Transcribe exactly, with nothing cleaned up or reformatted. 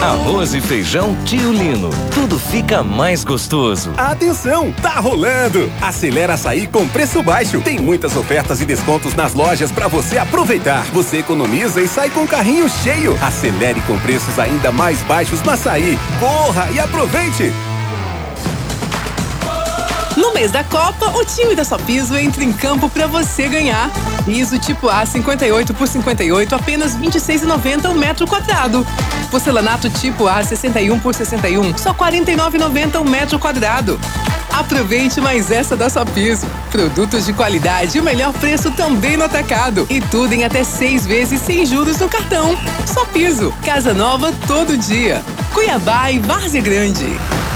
Arroz e feijão Tio Lino. Tudo fica mais gostoso. Atenção, tá rolando! Acelera Açaí com preço baixo. Tem muitas ofertas e descontos nas lojas pra você aproveitar. Você economiza e sai com o carrinho cheio. Acelere com preços ainda mais baixos no Açaí. Corra e aproveite! No mês da Copa, o time da Só Piso entra em campo pra você ganhar. Piso tipo A cinquenta e oito por cinquenta e oito, apenas vinte e seis reais e noventa centavos o metro quadrado. Porcelanato tipo A sessenta e um por sessenta e um, só quarenta e nove reais e noventa centavos o metro quadrado. Aproveite mais essa da Só Piso. Produtos de qualidade e o melhor preço também no atacado. E tudo em até seis vezes sem juros no cartão. Só Piso. Casa nova todo dia. Cuiabá e Várzea Grande.